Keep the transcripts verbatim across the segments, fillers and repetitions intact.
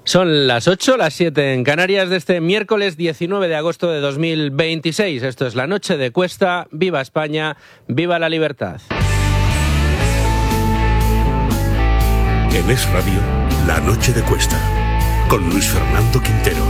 Son las ocho, las siete en Canarias de este miércoles diecinueve de agosto de dos mil veintiséis. Esto es La Noche de Cuesta. ¡Viva España! ¡Viva la libertad! En Es Radio, La Noche de Cuesta, con Luis Fernando Quintero.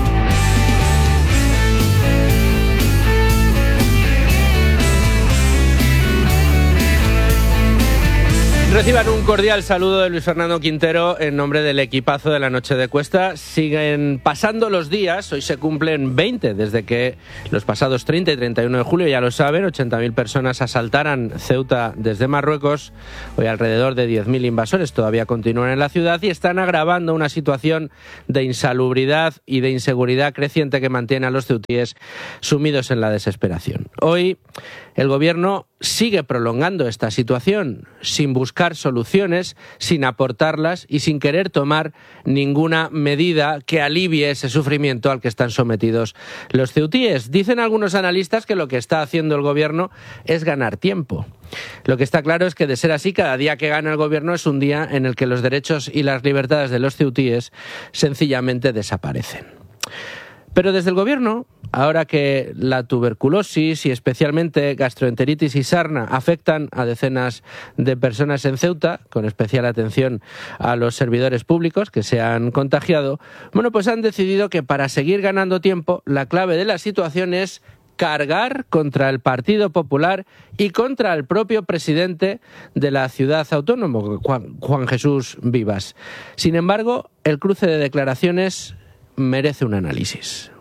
Reciban un cordial saludo de Luis Fernando Quintero en nombre del equipazo de La Noche de Cuesta. Siguen pasando los días, hoy se cumplen veinte desde que los pasados treinta y treinta y uno de julio, ya lo saben, ochenta mil personas asaltaran Ceuta desde Marruecos. Hoy alrededor de diez mil invasores todavía continúan en la ciudad y están agravando una situación de insalubridad y de inseguridad creciente que mantiene a los ceutíes sumidos en la desesperación. Hoy el gobierno sigue prolongando esta situación sin buscar soluciones, sin aportarlas y sin querer tomar ninguna medida que alivie ese sufrimiento al que están sometidos los ceutíes. Dicen algunos analistas que lo que está haciendo el gobierno es ganar tiempo. Lo que está claro es que, de ser así, cada día que gana el gobierno es un día en el que los derechos y las libertades de los ceutíes sencillamente desaparecen. Pero desde el gobierno, ahora que la tuberculosis y especialmente gastroenteritis y sarna afectan a decenas de personas en Ceuta, con especial atención a los servidores públicos que se han contagiado, bueno, pues han decidido que para seguir ganando tiempo, la clave de la situación es cargar contra el Partido Popular y contra el propio presidente de la ciudad autónoma, Juan, Juan Jesús Vivas. Sin embargo, el cruce de declaraciones merece un análisis.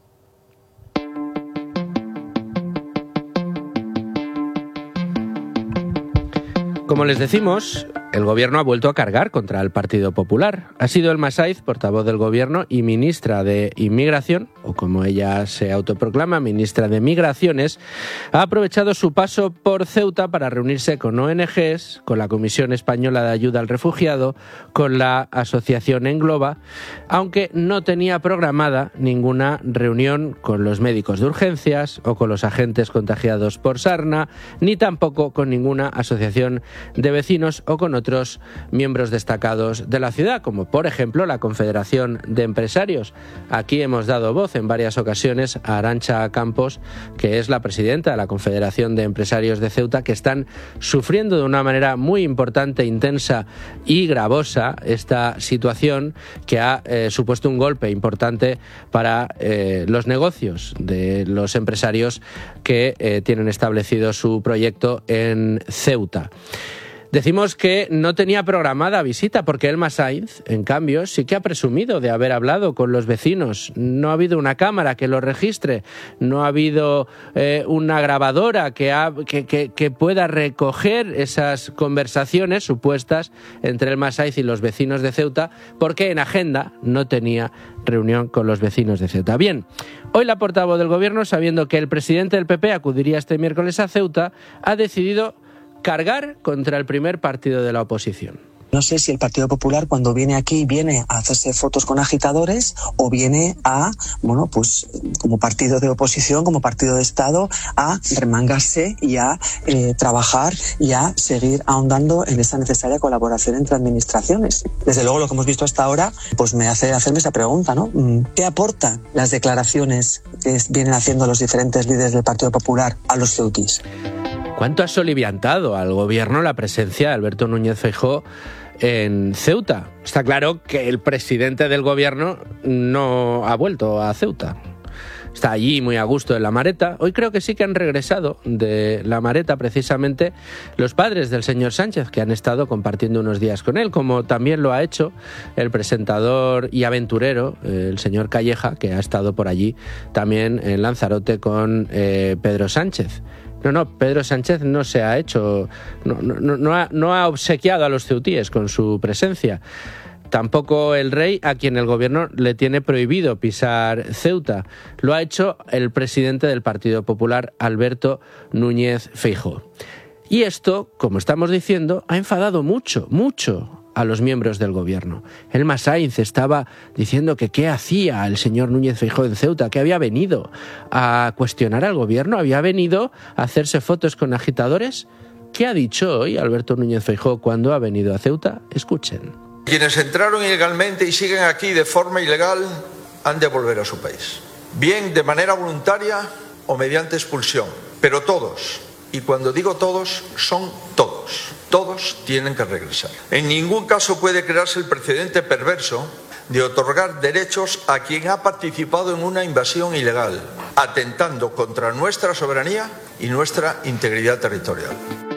Como les decimos, el gobierno ha vuelto a cargar contra el Partido Popular. Ha sido Elma Saiz, portavoz del gobierno y ministra de Inmigración, o como ella se autoproclama, ministra de Migraciones, ha aprovechado su paso por Ceuta para reunirse con O N Ges, con la Comisión Española de Ayuda al Refugiado, con la Asociación Engloba, aunque no tenía programada ninguna reunión con los médicos de urgencias o con los agentes contagiados por sarna, ni tampoco con ninguna asociación de vecinos o con otros miembros destacados de la ciudad, como por ejemplo la Confederación de Empresarios. Aquí hemos dado voz en varias ocasiones a Arantxa Campos, que es la presidenta de la Confederación de Empresarios de Ceuta, que están sufriendo de una manera muy importante, intensa y gravosa esta situación que ha eh, supuesto un golpe importante para eh, los negocios de los empresarios que eh, tienen establecido su proyecto en Ceuta. Decimos que no tenía programada visita porque Elma Saiz, en cambio, sí que ha presumido de haber hablado con los vecinos. No ha habido una cámara que lo registre, no ha habido eh, una grabadora que, ha, que, que, que pueda recoger esas conversaciones supuestas entre Elma Saiz y los vecinos de Ceuta, porque en agenda no tenía reunión con los vecinos de Ceuta. Bien, hoy la portavoz del gobierno, sabiendo que el presidente del P P acudiría este miércoles a Ceuta, ha decidido cargar contra el primer partido de la oposición. No sé si el Partido Popular, cuando viene aquí, viene a hacerse fotos con agitadores o viene a, bueno, pues como partido de oposición, como partido de Estado, a remangarse y a eh, trabajar y a seguir ahondando en esa necesaria colaboración entre administraciones. Desde luego, lo que hemos visto hasta ahora, pues me hace hacerme esa pregunta, ¿no? ¿Qué aportan las declaraciones que vienen haciendo los diferentes líderes del Partido Popular a los ceutíes? ¿Cuánto ha soliviantado al gobierno la presencia de Alberto Núñez Feijóo en Ceuta? Está claro que el presidente del gobierno no ha vuelto a Ceuta. Está allí muy a gusto en La Mareta. Hoy creo que sí que han regresado de La Mareta precisamente los padres del señor Sánchez, que han estado compartiendo unos días con él, como también lo ha hecho el presentador y aventurero, el señor Calleja, que ha estado por allí también en Lanzarote con eh, Pedro Sánchez. No, no, Pedro Sánchez no se ha hecho, no, no, no, ha, no ha obsequiado a los ceutíes con su presencia. Tampoco el rey, a quien el gobierno le tiene prohibido pisar Ceuta. Lo ha hecho el presidente del Partido Popular, Alberto Núñez Feijóo. Y esto, como estamos diciendo, ha enfadado mucho, mucho a los miembros del gobierno. Elma Saiz estaba diciendo que qué hacía el señor Núñez Feijóo en Ceuta, que había venido a cuestionar al gobierno, había venido a hacerse fotos con agitadores. ¿Qué ha dicho hoy Alberto Núñez Feijóo cuando ha venido a Ceuta? Escuchen. Quienes entraron ilegalmente y siguen aquí de forma ilegal han de volver a su país, bien de manera voluntaria o mediante expulsión, pero todos, y cuando digo todos, son todos, todos tienen que regresar. En ningún caso puede crearse el precedente perverso de otorgar derechos a quien ha participado en una invasión ilegal, atentando contra nuestra soberanía y nuestra integridad territorial.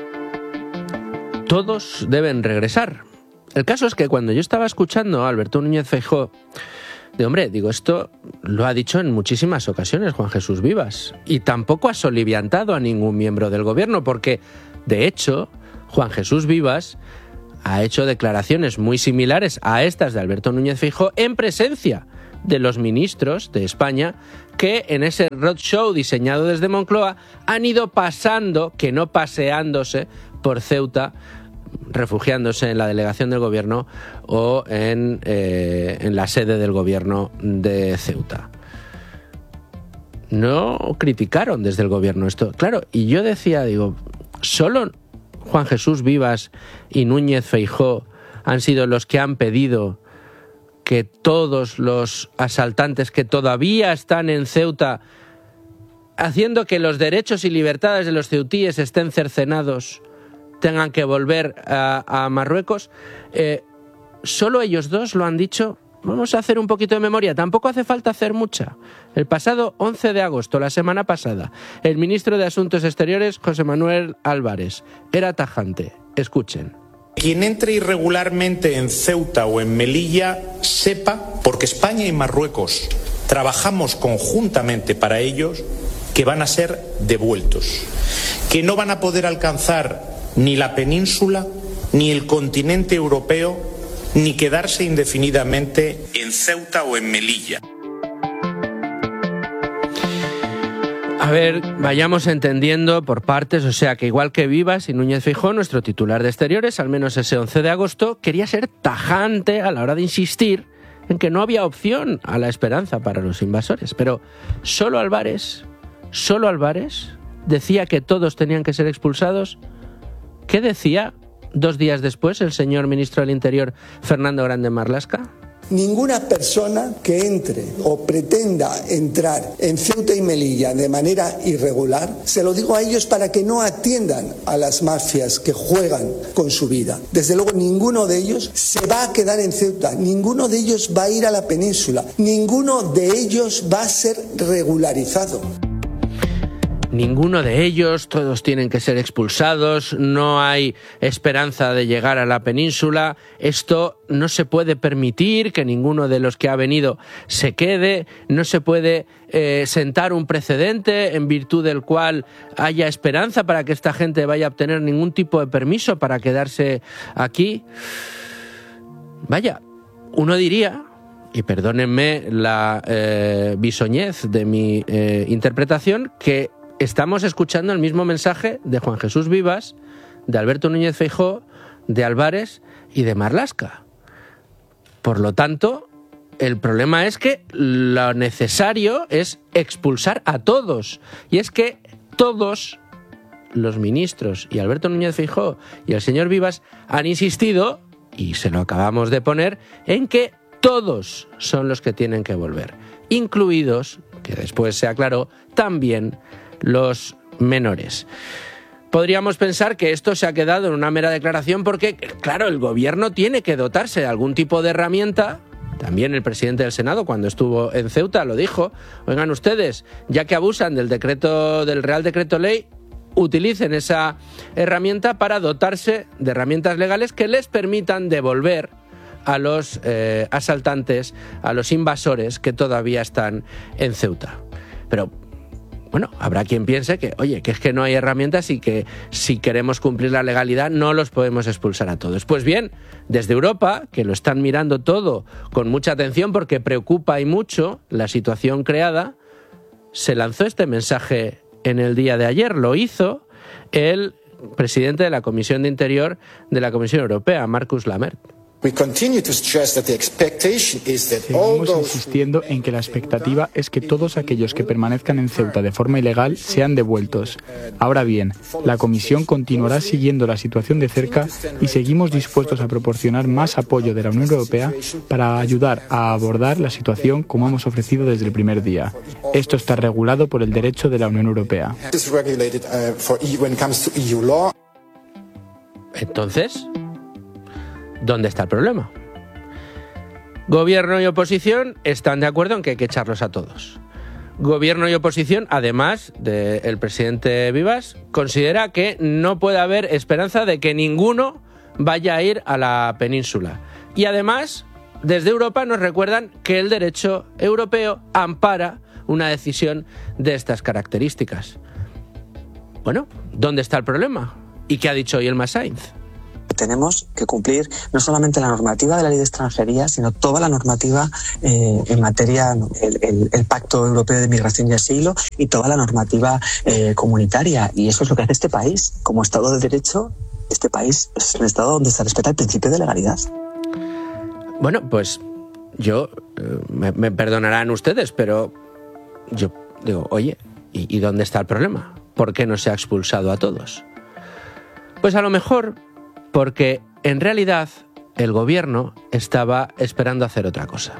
Todos deben regresar. El caso es que cuando yo estaba escuchando a Alberto Núñez Feijóo, de hombre, digo, esto lo ha dicho en muchísimas ocasiones Juan Jesús Vivas, y tampoco ha soliviantado a ningún miembro del gobierno, porque, de hecho, Juan Jesús Vivas ha hecho declaraciones muy similares a estas de Alberto Núñez Feijóo en presencia de los ministros de España que en ese roadshow diseñado desde Moncloa han ido pasando, que no paseándose, por Ceuta, refugiándose en la delegación del gobierno o en, eh, en la sede del gobierno de Ceuta. No criticaron desde el gobierno esto. Claro, y yo decía, digo, solo Juan Jesús Vivas y Núñez Feijóo han sido los que han pedido que todos los asaltantes que todavía están en Ceuta, haciendo que los derechos y libertades de los ceutíes estén cercenados, tengan que volver a, a Marruecos. Eh, solo ellos dos lo han dicho. Vamos a hacer un poquito de memoria, tampoco hace falta hacer mucha. El pasado once de agosto, la semana pasada, el ministro de Asuntos Exteriores, José Manuel Álvarez, era tajante. Escuchen. Quien entre irregularmente en Ceuta o en Melilla sepa, porque España y Marruecos trabajamos conjuntamente para ellos, que van a ser devueltos, que no van a poder alcanzar ni la península, ni el continente europeo, ni quedarse indefinidamente en Ceuta o en Melilla. A ver, vayamos entendiendo por partes, o sea que igual que Vivas y Núñez Feijóo, nuestro titular de Exteriores, al menos ese once de agosto, quería ser tajante a la hora de insistir en que no había opción a la esperanza para los invasores. Pero solo Álvarez, solo Álvarez decía que todos tenían que ser expulsados. ¿Qué decía dos días después el señor ministro del Interior, Fernando Grande Marlaska? Ninguna persona que entre o pretenda entrar en Ceuta y Melilla de manera irregular, se lo digo a ellos para que no atiendan a las mafias que juegan con su vida. Desde luego ninguno de ellos se va a quedar en Ceuta, ninguno de ellos va a ir a la península, ninguno de ellos va a ser regularizado. Ninguno de ellos, todos tienen que ser expulsados, no hay esperanza de llegar a la península, esto no se puede permitir que ninguno de los que ha venido se quede, no se puede eh, sentar un precedente en virtud del cual haya esperanza para que esta gente vaya a obtener ningún tipo de permiso para quedarse aquí. Vaya, uno diría, y perdónenme la eh, bisoñez de mi eh, interpretación, que estamos escuchando el mismo mensaje de Juan Jesús Vivas, de Alberto Núñez Feijóo, de Álvarez y de Marlaska. Por lo tanto, el problema es que lo necesario es expulsar a todos. Y es que todos los ministros y Alberto Núñez Feijóo y el señor Vivas han insistido, y se lo acabamos de poner, en que todos son los que tienen que volver, incluidos, que después se aclaró, también los menores. Podríamos pensar que esto se ha quedado en una mera declaración porque, claro, el gobierno tiene que dotarse de algún tipo de herramienta. También el presidente del Senado, cuando estuvo en Ceuta, lo dijo. Oigan ustedes, ya que abusan del decreto, del Real Decreto Ley, utilicen esa herramienta para dotarse de herramientas legales que les permitan devolver a los eh, asaltantes, a los invasores que todavía están en Ceuta. Pero bueno, habrá quien piense que, oye, que es que no hay herramientas y que si queremos cumplir la legalidad no los podemos expulsar a todos. Pues bien, desde Europa, que lo están mirando todo con mucha atención porque preocupa y mucho la situación creada, se lanzó este mensaje en el día de ayer. Lo hizo el presidente de la Comisión de Interior de la Comisión Europea, Markus Lammert. Seguimos insistiendo en que la expectativa es que todos aquellos que permanezcan en Ceuta de forma ilegal sean devueltos. Ahora bien, la Comisión continuará siguiendo la situación de cerca y seguimos dispuestos a proporcionar más apoyo de la Unión Europea para ayudar a abordar la situación como hemos ofrecido desde el primer día. Esto está regulado por el derecho de la Unión Europea. Entonces, ¿dónde está el problema? Gobierno y oposición están de acuerdo en que hay que echarlos a todos. Gobierno y oposición, además del presidente Vivas, considera que no puede haber esperanza de que ninguno vaya a ir a la península. Y además, desde Europa nos recuerdan que el derecho europeo ampara una decisión de estas características. Bueno, ¿dónde está el problema? ¿Y qué ha dicho hoy Elma Sainz? Tenemos que cumplir no solamente la normativa de la ley de extranjería, sino toda la normativa eh, en materia, el, el, el Pacto Europeo de Migración y Asilo y toda la normativa eh, comunitaria. Y eso es lo que hace este país. Como Estado de Derecho, este país es un Estado donde se respeta el principio de legalidad. Bueno, pues yo, eh, me, me perdonarán ustedes, pero yo digo, oye, ¿y, ¿y dónde está el problema? ¿Por qué no se ha expulsado a todos? Pues a lo mejor porque en realidad el gobierno estaba esperando hacer otra cosa.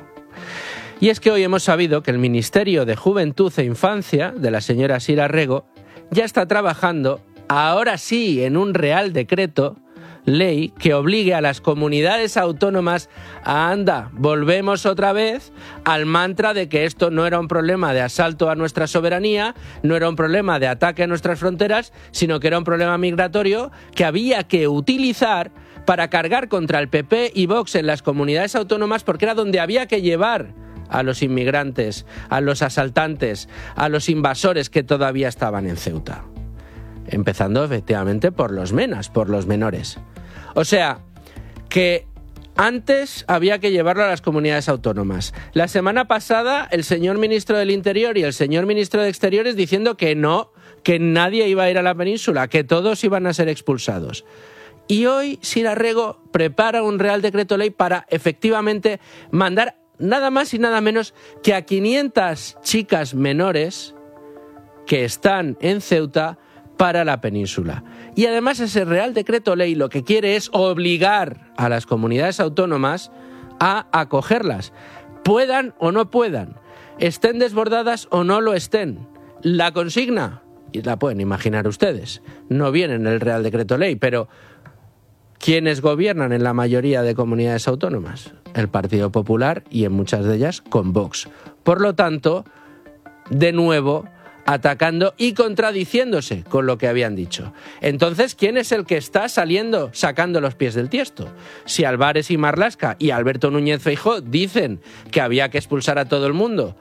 Y es que hoy hemos sabido que el Ministerio de Juventud e Infancia de la señora Sira Rego ya está trabajando, ahora sí, en un real decreto ley que obligue a las comunidades autónomas a, anda, volvemos otra vez al mantra de que esto no era un problema de asalto a nuestra soberanía, no era un problema de ataque a nuestras fronteras, sino que era un problema migratorio que había que utilizar para cargar contra el P P y Vox en las comunidades autónomas, porque era donde había que llevar a los inmigrantes, a los asaltantes, a los invasores que todavía estaban en Ceuta. Empezando efectivamente por los menas, por los menores. O sea, que antes había que llevarlo a las comunidades autónomas. La semana pasada el señor ministro del Interior y el señor ministro de Exteriores diciendo que no, que nadie iba a ir a la península, que todos iban a ser expulsados. Y hoy Sira Rego prepara un Real Decreto Ley para efectivamente mandar nada más y nada menos que a quinientas chicas menores que están en Ceuta para la península. Y además ese Real Decreto Ley lo que quiere es obligar a las comunidades autónomas a acogerlas, puedan o no puedan, estén desbordadas o no lo estén. La consigna, y la pueden imaginar ustedes, no viene en el Real Decreto Ley, pero ¿quiénes gobiernan en la mayoría de comunidades autónomas? El Partido Popular y en muchas de ellas con Vox. Por lo tanto, de nuevo, atacando y contradiciéndose con lo que habían dicho. Entonces, ¿quién es el que está saliendo, sacando los pies del tiesto? Si Álvarez y Marlaska y Alberto Núñez Feijóo dicen que había que expulsar a todo el mundo,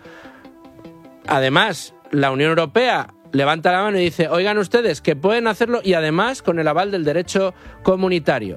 además, la Unión Europea levanta la mano y dice, oigan ustedes, que pueden hacerlo y además con el aval del derecho comunitario.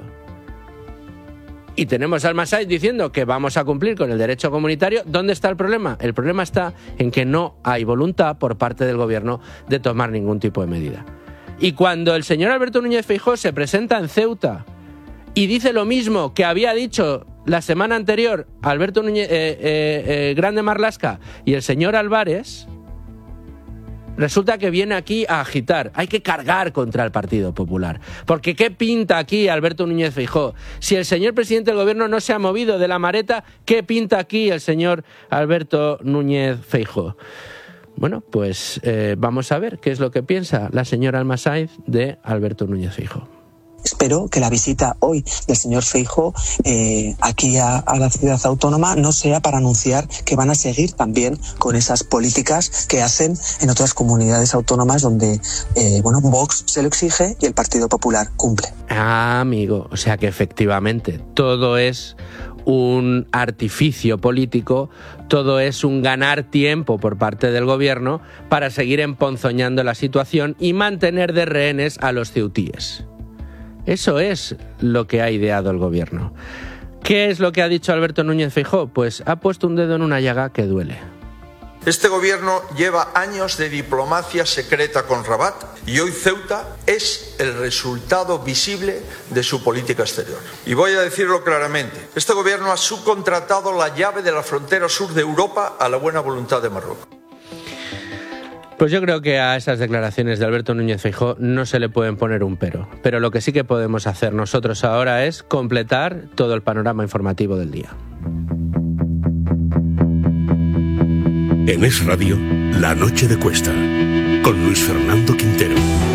Y tenemos a Elma Sainz diciendo que vamos a cumplir con el derecho comunitario. ¿Dónde está el problema? El problema está en que no hay voluntad por parte del gobierno de tomar ningún tipo de medida. Y cuando el señor Alberto Núñez Feijóo se presenta en Ceuta y dice lo mismo que había dicho la semana anterior Alberto Núñez, eh, eh, eh, Grande Marlaska y el señor Álvarez, resulta que viene aquí a agitar. Hay que cargar contra el Partido Popular. Porque ¿qué pinta aquí Alberto Núñez Feijóo? Si el señor presidente del gobierno no se ha movido de la mareta, ¿qué pinta aquí el señor Alberto Núñez Feijóo? Bueno, pues eh, vamos a ver qué es lo que piensa la señora Elma Sainz de Alberto Núñez Feijóo. Espero que la visita hoy del señor Feijóo eh, aquí a, a la ciudad autónoma no sea para anunciar que van a seguir también con esas políticas que hacen en otras comunidades autónomas donde eh, bueno, Vox se lo exige y el Partido Popular cumple. Ah, amigo, o sea que efectivamente todo es un artificio político, todo es un ganar tiempo por parte del gobierno para seguir emponzoñando la situación y mantener de rehenes a los ceutíes. Eso es lo que ha ideado el gobierno. ¿Qué es lo que ha dicho Alberto Núñez Feijóo? Pues ha puesto un dedo en una llaga que duele. Este gobierno lleva años de diplomacia secreta con Rabat y hoy Ceuta es el resultado visible de su política exterior. Y voy a decirlo claramente, este gobierno ha subcontratado la llave de la frontera sur de Europa a la buena voluntad de Marruecos. Pues yo creo que a esas declaraciones de Alberto Núñez Feijóo no se le pueden poner un pero. Pero lo que sí que podemos hacer nosotros ahora es completar todo el panorama informativo del día. En Es Radio, La Noche de Cuesta, con Luis Fernando Quintero.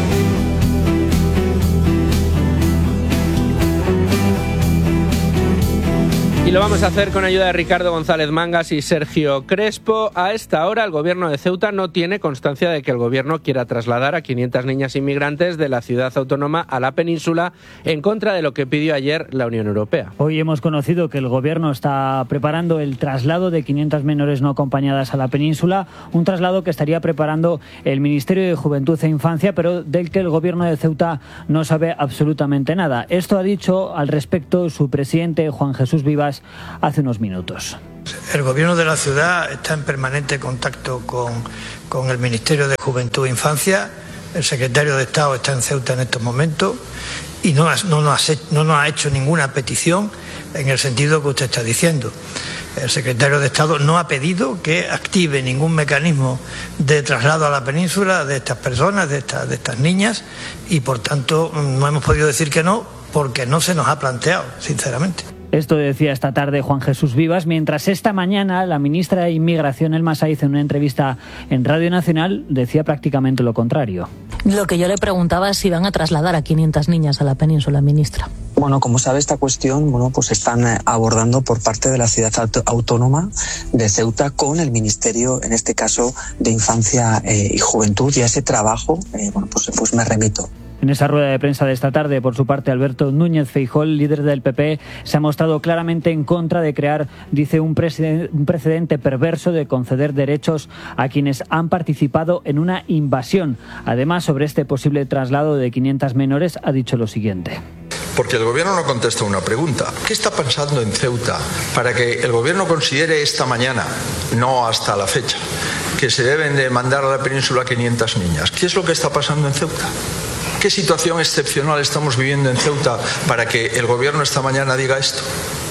Y lo vamos a hacer con ayuda de Ricardo González Mangas y Sergio Crespo. A esta hora, el gobierno de Ceuta no tiene constancia de que el gobierno quiera trasladar a quinientas niñas inmigrantes de la ciudad autónoma a la península, en contra de lo que pidió ayer la Unión Europea. Hoy hemos conocido que el gobierno está preparando el traslado de quinientas menores no acompañadas a la península, un traslado que estaría preparando el Ministerio de Juventud e Infancia, pero del que el gobierno de Ceuta no sabe absolutamente nada. Esto ha dicho al respecto su presidente, Juan Jesús Vivas, hace unos minutos. El gobierno de la ciudad está en permanente contacto con, con el Ministerio de Juventud e Infancia. El secretario de Estado está en Ceuta en estos momentos y no, no, nos, ha, no nos ha hecho ninguna petición en el sentido que usted está diciendo. El secretario de Estado no ha pedido que active ningún mecanismo de traslado a la península de estas personas, de, esta, de estas niñas, y por tanto no hemos podido decir que no porque no se nos ha planteado, sinceramente. Esto decía esta tarde Juan Jesús Vivas, mientras esta mañana la ministra de Inmigración, Elma Saiz, en una entrevista en Radio Nacional, decía prácticamente lo contrario. Lo que yo le preguntaba es si van a trasladar a quinientas niñas a la península, ministra. Bueno, como sabe, esta cuestión, bueno, pues están abordando por parte de la ciudad autónoma de Ceuta con el Ministerio, en este caso, de Infancia eh, y Juventud, y a ese trabajo, eh, bueno, pues, pues me remito. En esa rueda de prensa de esta tarde, por su parte, Alberto Núñez Feijóo, líder del P P, se ha mostrado claramente en contra de crear, dice, un, un precedente perverso de conceder derechos a quienes han participado en una invasión. Además, sobre este posible traslado de quinientas menores, ha dicho lo siguiente. Porque el gobierno no contesta una pregunta. ¿Qué está pasando en Ceuta para que el gobierno considere esta mañana, no hasta la fecha, que se deben de mandar a la península quinientas niñas? ¿Qué es lo que está pasando en Ceuta? ¿Qué situación excepcional estamos viviendo en Ceuta para que el gobierno esta mañana diga esto?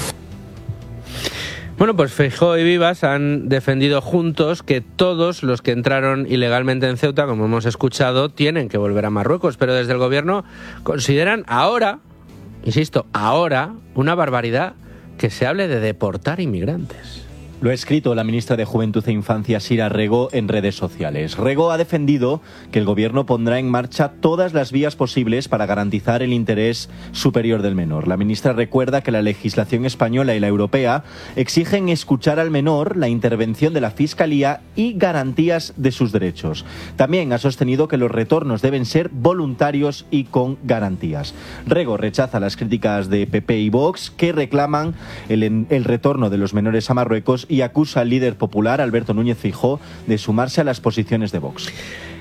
Bueno, pues Feijóo y Vivas han defendido juntos que todos los que entraron ilegalmente en Ceuta, como hemos escuchado, tienen que volver a Marruecos, pero desde el gobierno consideran ahora, insisto, ahora, una barbaridad que se hable de deportar inmigrantes. Lo ha escrito la ministra de Juventud e Infancia, Sira Rego, en redes sociales. Rego ha defendido que el gobierno pondrá en marcha todas las vías posibles para garantizar el interés superior del menor. La ministra recuerda que la legislación española y la europea exigen escuchar al menor, la intervención de la Fiscalía y garantías de sus derechos. También ha sostenido que los retornos deben ser voluntarios y con garantías. Rego rechaza las críticas de P P y Vox, que reclaman el, el retorno de los menores a Marruecos, y acusa al líder popular, Alberto Núñez Feijóo, de sumarse a las posiciones de Vox.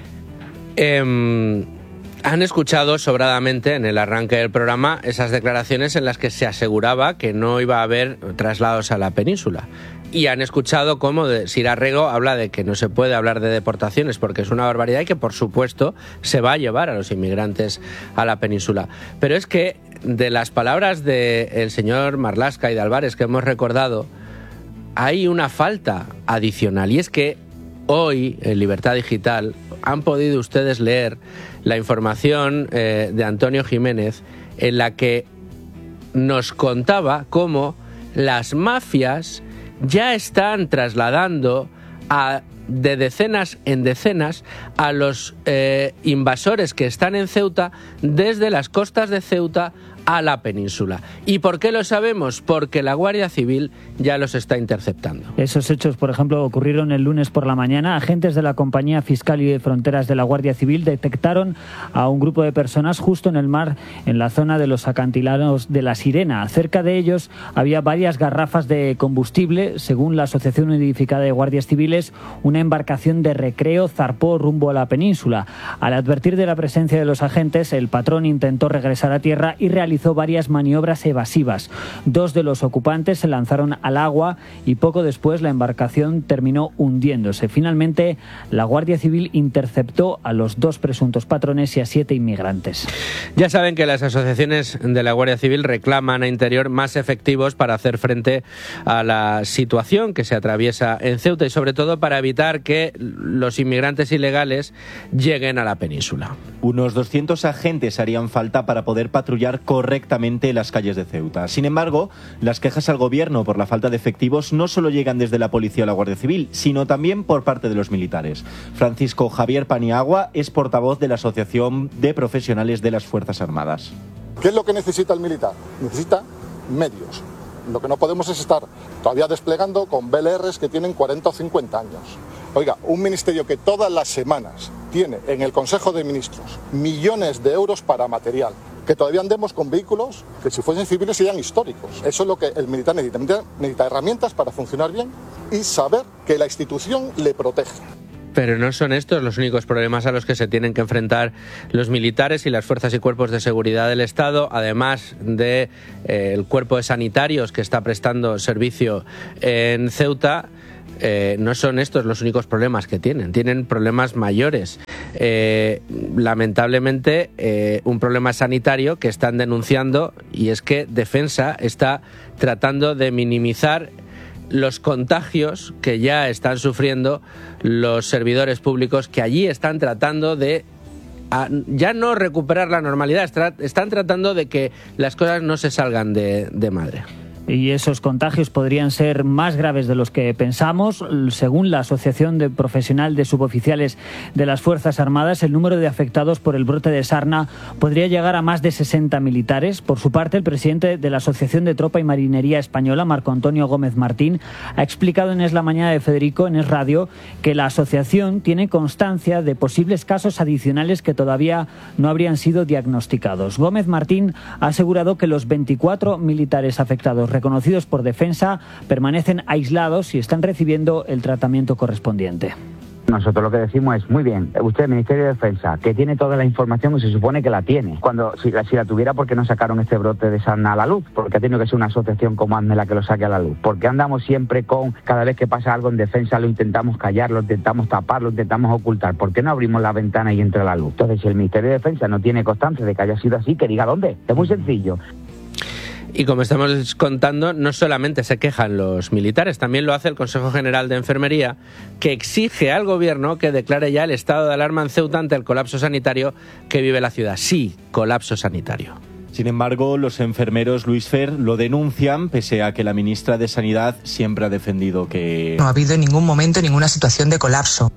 Eh, han escuchado sobradamente en el arranque del programa esas declaraciones en las que se aseguraba que no iba a haber traslados a la península. Y han escuchado cómo Sira Rego habla de que no se puede hablar de deportaciones porque es una barbaridad y que, por supuesto, se va a llevar a los inmigrantes a la península. Pero es que de las palabras del señor Marlaska y de Álvarez que hemos recordado, hay una falta adicional, y es que hoy en Libertad Digital han podido ustedes leer la información eh, de Antonio Jiménez, en la que nos contaba cómo las mafias ya están trasladando a, de decenas en decenas a los eh, invasores que están en Ceuta desde las costas de Ceuta a la península. ¿Y por qué lo sabemos? Porque la Guardia Civil ya los está interceptando. Esos hechos, por ejemplo, ocurrieron el lunes por la mañana. Agentes de la Compañía Fiscal y de Fronteras de la Guardia Civil detectaron a un grupo de personas justo en el mar, en la zona de los acantilados de La Sirena. Cerca de ellos había varias garrafas de combustible. Según la Asociación Unificada de Guardias Civiles, una embarcación de recreo zarpó rumbo a la península. Al advertir de la presencia de los agentes, el patrón intentó regresar a tierra y realizar realizó varias maniobras evasivas. Dos de los ocupantes se lanzaron al agua y poco después la embarcación terminó hundiéndose. Finalmente, la Guardia Civil interceptó a los dos presuntos patrones y a siete inmigrantes. Ya saben que las asociaciones de la Guardia Civil reclaman a Interior más efectivos para hacer frente a la situación que se atraviesa en Ceuta y sobre todo para evitar que los inmigrantes ilegales lleguen a la península. Unos doscientos agentes harían falta para poder patrullar correctamente las calles de Ceuta. Sin embargo, las quejas al gobierno por la falta de efectivos no solo llegan desde la policía o la Guardia Civil, sino también por parte de los militares. Francisco Javier Paniagua es portavoz de la Asociación de Profesionales de las Fuerzas Armadas. ¿Qué es lo que necesita el militar? Necesita medios. Lo que no podemos es estar todavía desplegando con B L Rs que tienen cuarenta o cincuenta años. Oiga, un ministerio que todas las semanas tiene en el Consejo de Ministros millones de euros para material, que todavía andemos con vehículos que si fuesen civiles serían históricos. Eso es lo que el militar necesita. Necesita, necesita herramientas para funcionar bien y saber que la institución le protege. Pero no son estos los únicos problemas a los que se tienen que enfrentar los militares y las fuerzas y cuerpos de seguridad del Estado, además del eh, cuerpo de sanitarios que está prestando servicio en Ceuta. Eh, no son estos los únicos problemas que tienen, tienen problemas mayores. Eh, lamentablemente, eh, un problema sanitario que están denunciando, y es que Defensa está tratando de minimizar los contagios que ya están sufriendo los servidores públicos, que allí están tratando de a, ya no recuperar la normalidad, están tratando de que las cosas no se salgan de, de madre. Y esos contagios podrían ser más graves de los que pensamos. Según la Asociación de Profesional de Suboficiales de las Fuerzas Armadas, el número de afectados por el brote de sarna podría llegar a más de sesenta militares. Por su parte, el presidente de la Asociación de Tropa y Marinería Española, Marco Antonio Gómez Martín, ha explicado en Es la Mañana de Federico, en Es Radio, que la asociación tiene constancia de posibles casos adicionales que todavía no habrían sido diagnosticados. Gómez Martín ha asegurado que los veinticuatro militares afectados reconocidos por Defensa permanecen aislados y están recibiendo el tratamiento correspondiente. Nosotros lo que decimos es, muy bien, usted, Ministerio de Defensa, que tiene toda la información y se supone que la tiene. Cuando si la, si la tuviera, ¿por qué no sacaron este brote de sarna a la luz? Porque ha tenido que ser una asociación como ASME la que lo saque a la luz. Porque andamos siempre con, cada vez que pasa algo en Defensa, lo intentamos callar, lo intentamos tapar, lo intentamos ocultar. ¿Por qué no abrimos la ventana y entra la luz? Entonces, si el Ministerio de Defensa no tiene constancia de que haya sido así, que diga dónde. Es muy sencillo. Y como estamos contando, no solamente se quejan los militares, también lo hace el Consejo General de Enfermería, que exige al gobierno que declare ya el estado de alarma en Ceuta ante el colapso sanitario que vive la ciudad. Sí, colapso sanitario. Sin embargo, los enfermeros, Luis Fer, lo denuncian, pese a que la ministra de Sanidad siempre ha defendido que no ha habido en ningún momento ninguna situación de colapso.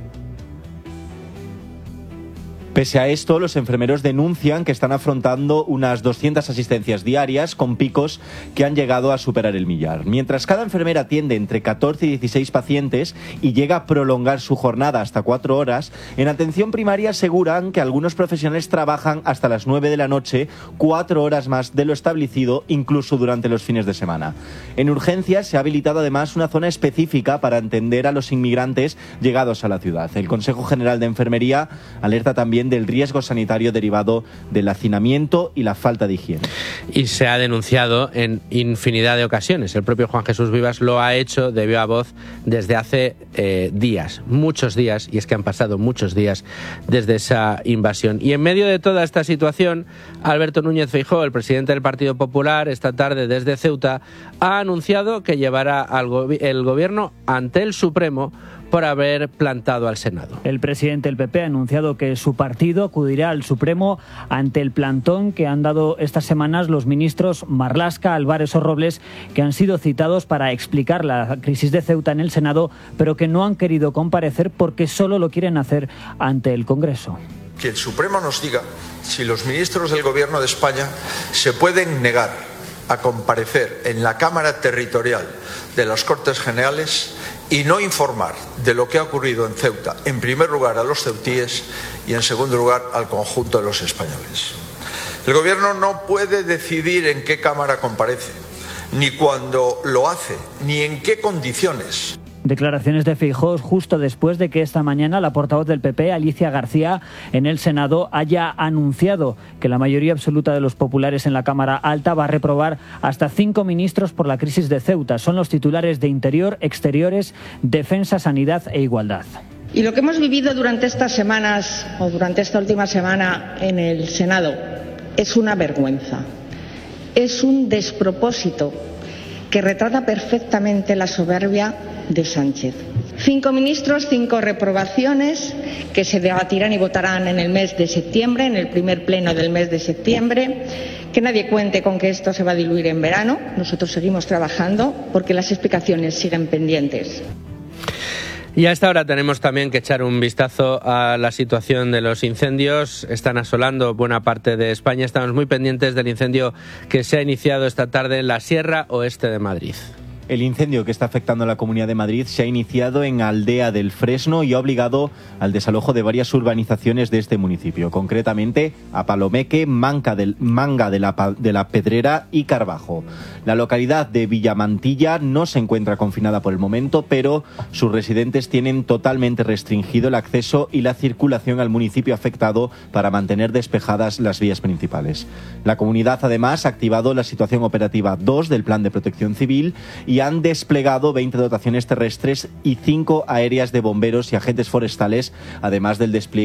Pese a esto, los enfermeros denuncian que están afrontando unas doscientas asistencias diarias con picos que han llegado a superar el millar. Mientras cada enfermera atiende entre catorce y dieciséis pacientes y llega a prolongar su jornada hasta cuatro horas, en atención primaria aseguran que algunos profesionales trabajan hasta las nueve de la noche, cuatro horas más de lo establecido, incluso durante los fines de semana. En urgencias se ha habilitado además una zona específica para atender a los inmigrantes llegados a la ciudad. El Consejo General de Enfermería alerta también del riesgo sanitario derivado del hacinamiento y la falta de higiene. Y se ha denunciado en infinidad de ocasiones. El propio Juan Jesús Vivas lo ha hecho de viva voz desde hace eh, días, muchos días, y es que han pasado muchos días desde esa invasión. Y en medio de toda esta situación, Alberto Núñez Feijóo, el presidente del Partido Popular, esta tarde desde Ceuta, ha anunciado que llevará al go- el gobierno ante el Supremo por haber plantado al Senado. El presidente del P P ha anunciado que su partido acudirá al Supremo ante el plantón que han dado estas semanas los ministros Marlaska, Álvarez o Robles, que han sido citados para explicar la crisis de Ceuta en el Senado, pero que no han querido comparecer porque solo lo quieren hacer ante el Congreso. Que el Supremo nos diga si los ministros del Gobierno de España se pueden negar a comparecer en la Cámara Territorial de las Cortes Generales y no informar de lo que ha ocurrido en Ceuta, en primer lugar a los ceutíes y en segundo lugar al conjunto de los españoles. El Gobierno no puede decidir en qué Cámara comparece, ni cuándo lo hace, ni en qué condiciones. Declaraciones de Feijóo justo después de que esta mañana la portavoz del P P, Alicia García, en el Senado haya anunciado que la mayoría absoluta de los populares en la Cámara Alta va a reprobar hasta cinco ministros por la crisis de Ceuta. Son los titulares de Interior, Exteriores, Defensa, Sanidad e Igualdad. Y lo que hemos vivido durante estas semanas, o durante esta última semana en el Senado, es una vergüenza. Es un despropósito que retrata perfectamente la soberbia de Sánchez. Cinco ministros, cinco reprobaciones que se debatirán y votarán en el mes de septiembre, en el primer pleno del mes de septiembre. Que nadie cuente con que esto se va a diluir en verano. Nosotros seguimos trabajando porque las explicaciones siguen pendientes. Y a esta hora tenemos también que echar un vistazo a la situación de los incendios. Están asolando buena parte de España. Estamos muy pendientes del incendio que se ha iniciado esta tarde en la Sierra Oeste de Madrid. El incendio que está afectando a la Comunidad de Madrid se ha iniciado en Aldea del Fresno y ha obligado al desalojo de varias urbanizaciones de este municipio, concretamente a Palomeque, Manga, del, Manga de, la, de la Pedrera y Carbajo. La localidad de Villamantilla no se encuentra confinada por el momento, pero sus residentes tienen totalmente restringido el acceso y la circulación al municipio afectado para mantener despejadas las vías principales. La comunidad además ha activado la situación operativa dos del Plan de Protección Civil y han desplegado veinte dotaciones terrestres y cinco aéreas de bomberos y agentes forestales, además del despliegue